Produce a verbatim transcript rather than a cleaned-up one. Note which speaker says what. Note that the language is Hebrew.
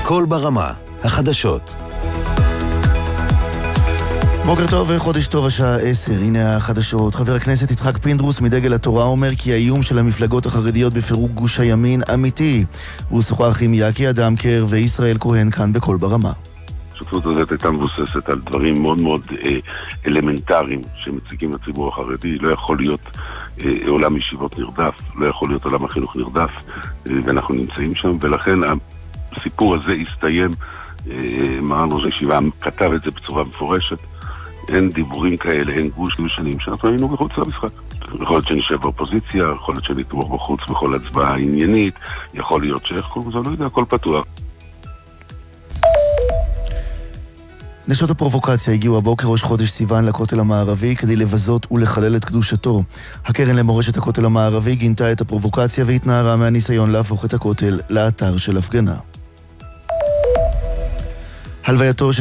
Speaker 1: קול ברמה, החדשות.
Speaker 2: בוקר טוב וחודש טוב, השעה עשר, הנה החדשות. חבר הכנסת יצחק פינדרוס מדגל התורה אומר כי האיום של המפלגות החרדיות בפירוק גוש הימין אמיתי. הוא שוחח עם יקי אדמקר וישראל כהן כאן בקול ברמה.
Speaker 3: השותפות הזאת הייתה מבוססת על דברים מאוד מאוד אה, אלמנטריים שמציגים לציבור החרדי. לא יכול להיות אה, עולם ישיבות נרדף, לא יכול להיות עולם החינוך נרדף, אה, ואנחנו נמצאים שם, ולכן הסיפור הזה הסתיים. אה, מרן ראש הישיבה כתב את זה בצורה מפורשת. אין דיבורים כאלה, אין גוש משנים שאנחנו היינו מחוץ למשחק. יכול להיות שנשב באופוזיציה, יכול להיות שנתמוך בחוץ בכל הצבעה עניינית, יכול להיות שאיך קוראים לזה, לא יודע, הכל פתוח.
Speaker 2: נשות הפרובוקציה הגיעו הבוקר ראש חודש סיוון לכותל המערבי כדי לבזות ולחלל את קדושתו. הקרן למורשת הכותל המערבי גינתה את הפרובוקציה והתנערה מהניסיון להפוך את הכותל לאתר של הפגנה. הלווייתו